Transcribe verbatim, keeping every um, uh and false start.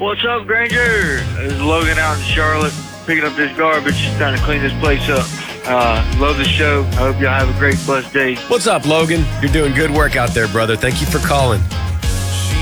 What's up, Granger? This is Logan out in Charlotte, picking up this garbage, trying to clean this place up. Uh, love the show. I hope y'all have a great, blessed day. What's up, Logan? You're doing good work out there, brother. Thank you for calling.